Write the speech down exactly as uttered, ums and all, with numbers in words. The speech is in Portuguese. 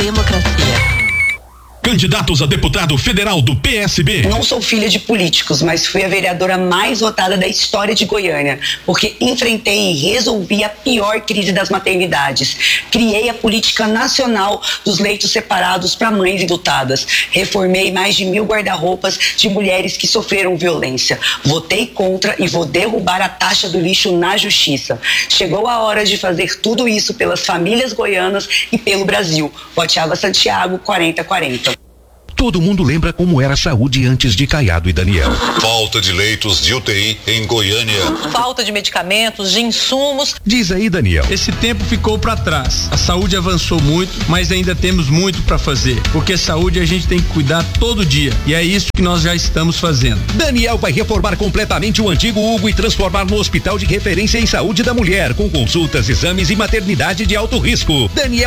democracia. Candidatos a deputado federal do P S B. Não sou filha de políticos, mas fui a vereadora mais votada da história de Goiânia, porque enfrentei e resolvi a pior crise das maternidades. Criei a política nacional dos leitos separados para mães enlutadas. Reformei mais de mil guarda-roupas de mulheres que sofreram violência. Votei contra e vou derrubar a taxa do lixo na justiça. Chegou a hora de fazer tudo isso pelas famílias goianas e pelo Brasil. Botiava Santiago, quarenta quarenta. Todo mundo lembra como era a saúde antes de Caiado e Daniel. Falta de leitos de U T I em Goiânia. Falta de medicamentos, de insumos. Diz aí, Daniel. Esse tempo ficou para trás. A saúde avançou muito, mas ainda temos muito para fazer. Porque saúde a gente tem que cuidar todo dia. E é isso que nós já estamos fazendo. Daniel vai reformar completamente o antigo Hugo e transformar no hospital de referência em saúde da mulher, com consultas, exames e maternidade de alto risco. Daniel